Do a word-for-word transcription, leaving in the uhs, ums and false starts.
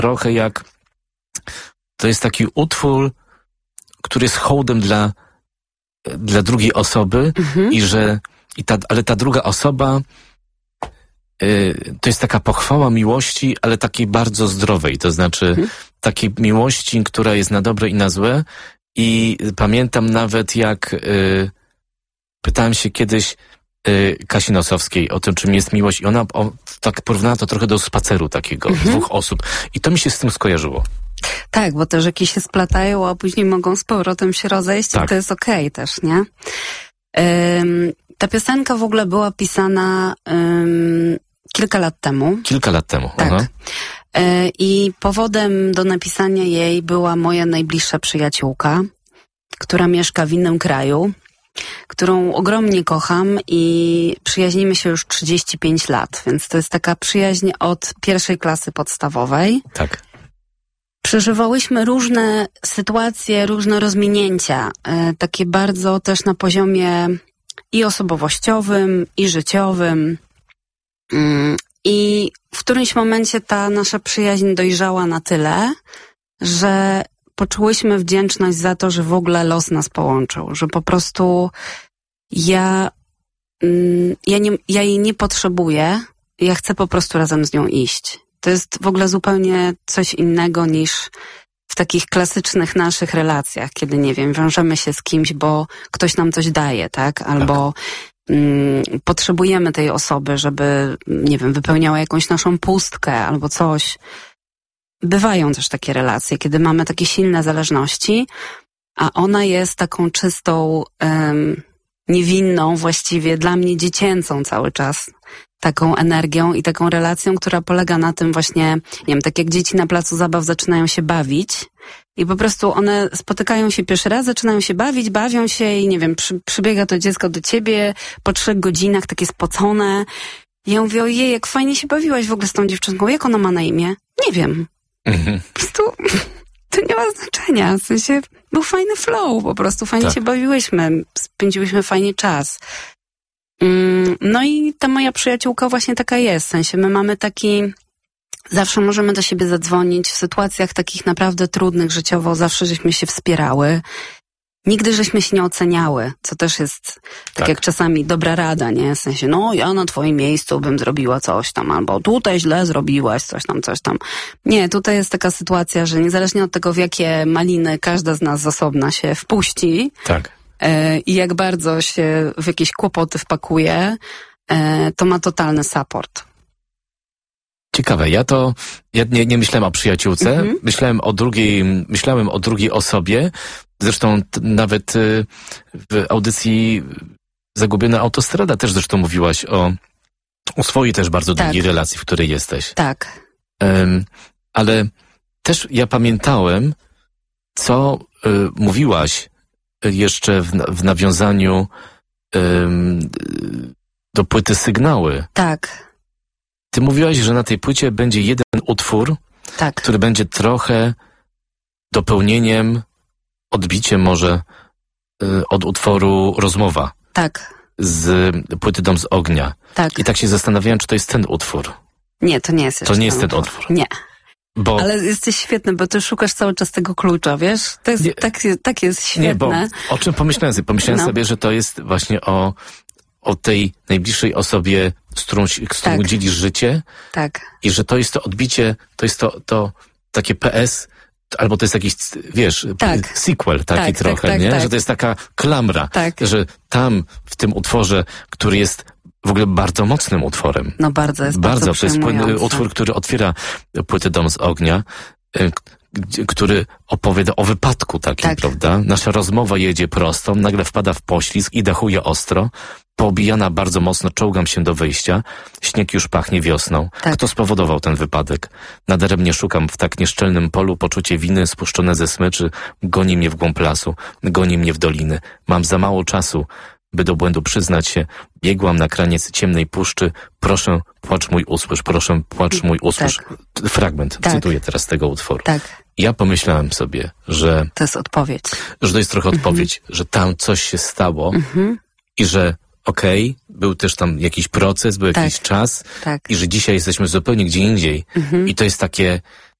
trochę jak, to jest taki utwór, który jest hołdem dla, dla drugiej osoby mhm. i że, i ta, ale ta druga osoba y, to jest taka pochwała miłości, ale takiej bardzo zdrowej, to znaczy mhm. takiej miłości, która jest na dobre i na złe. I pamiętam nawet jak y, pytałem się kiedyś y, Kasi Nosowskiej o tym, czym jest miłość i ona o, tak porównała to trochę do spaceru takiego, mhm. dwóch osób. I to mi się z tym skojarzyło. Tak, bo te rzeki się splatają, a później mogą z powrotem się rozejść tak. i to jest okej okay też, nie? Ym, ta piosenka w ogóle była pisana ym, kilka lat temu. Kilka lat temu, tak. Aha. I powodem do napisania jej była moja najbliższa przyjaciółka, która mieszka w innym kraju, którą ogromnie kocham i przyjaźnimy się już trzydzieści pięć lat, więc to jest taka przyjaźń od pierwszej klasy podstawowej. Tak. Przeżywałyśmy różne sytuacje, różne rozminięcia, e, takie bardzo też na poziomie i osobowościowym, i życiowym. Mm, I w którymś momencie ta nasza przyjaźń dojrzała na tyle, że poczułyśmy wdzięczność za to, że w ogóle los nas połączył, że po prostu ja, mm, ja, nie, ja jej nie potrzebuję, ja chcę po prostu razem z nią iść. To jest w ogóle zupełnie coś innego niż w takich klasycznych naszych relacjach, kiedy, nie wiem, wiążemy się z kimś, bo ktoś nam coś daje, tak? Albo tak. Mm, potrzebujemy tej osoby, żeby, nie wiem, wypełniała jakąś naszą pustkę albo coś. Bywają też takie relacje, kiedy mamy takie silne zależności, a ona jest taką czystą, um, niewinną, właściwie dla mnie dziecięcą cały czas, taką energią i taką relacją, która polega na tym właśnie, nie wiem, tak jak dzieci na placu zabaw zaczynają się bawić i po prostu one spotykają się pierwszy raz, zaczynają się bawić, bawią się i nie wiem, przy, przybiega to dziecko do ciebie po trzech godzinach, takie spocone. I ja mówię, ojej, jak fajnie się bawiłaś w ogóle z tą dziewczynką, jak ona ma na imię? Nie wiem. Mhm. Po prostu to nie ma znaczenia, w sensie był fajny flow, po prostu fajnie tak. się bawiłyśmy, spędziłyśmy fajnie czas. No i ta moja przyjaciółka właśnie taka jest, w sensie my mamy taki, zawsze możemy do siebie zadzwonić w sytuacjach takich naprawdę trudnych życiowo, zawsze żeśmy się wspierały, nigdy żeśmy się nie oceniały, co też jest tak, tak jak czasami dobra rada, nie? W sensie, no ja na twoim miejscu bym zrobiła coś tam, albo tutaj źle zrobiłaś, coś tam, coś tam. Nie, tutaj jest taka sytuacja, że niezależnie od tego, w jakie maliny każda z nas z osobna się wpuści, tak. i jak bardzo się w jakieś kłopoty wpakuje, to ma totalny support. Ciekawe, ja to, ja nie, nie myślałem o przyjaciółce, mhm. myślałem o drugiej, myślałem o drugiej osobie, zresztą t, nawet y, w audycji Zagubiona Autostrada też zresztą mówiłaś o, o swojej też bardzo tak. długiej relacji, w której jesteś. Tak. Um, ale też ja pamiętałem, co y, mówiłaś jeszcze w, w nawiązaniu um, do płyty Sygnały. Tak. Ty mówiłaś, że na tej płycie będzie jeden utwór, tak. który będzie trochę dopełnieniem, odbiciem może y, od utworu Rozmowa. Tak. Z płyty Dom z ognia. Tak. I tak się zastanawiałem, czy to jest ten utwór. Nie, to nie jest To nie jest ten utwór. utwór. Nie. Bo... Ale jesteś świetny, bo ty szukasz cały czas tego klucza, wiesz? To jest, tak, tak jest świetne. Nie, bo o czym pomyślałem sobie? Pomyślałem no. sobie, że to jest właśnie o, o tej najbliższej osobie, z którą, z którą tak. dzielisz życie. Tak. I że to jest to odbicie, to jest to, to takie P S, albo to jest jakiś, wiesz, tak. sequel taki tak, trochę, tak, tak, nie? tak. Że to jest taka klamra, tak. że tam w tym utworze, który jest w ogóle bardzo mocnym utworem. No bardzo jest bardzo. Bardzo to jest utwór, który otwiera płytę Dom z ognia, który opowiada o wypadku takim, tak. prawda? Nasza rozmowa jedzie prosto, nagle wpada w poślizg i dachuje ostro. Poobijana bardzo mocno, czołgam się do wyjścia. Śnieg już pachnie wiosną. Tak. Kto spowodował ten wypadek? Nadaremnie szukam w tak nieszczelnym polu, poczucie winy spuszczone ze smyczy goni mnie w głąb lasu, goni mnie w doliny. Mam za mało czasu, by do błędu przyznać się. Biegłam na kraniec ciemnej puszczy. Proszę, płacz mój usłysz, proszę, płacz mój usłysz. Tak. Fragment, tak. cytuję teraz tego utworu. Tak. Ja pomyślałem sobie, że... To jest odpowiedź. Że to jest trochę odpowiedź, mhm. że tam coś się stało mhm. i że okej, okay, był też tam jakiś proces, był tak. jakiś czas tak. i że dzisiaj jesteśmy zupełnie gdzie indziej. Mhm. I to jest takie...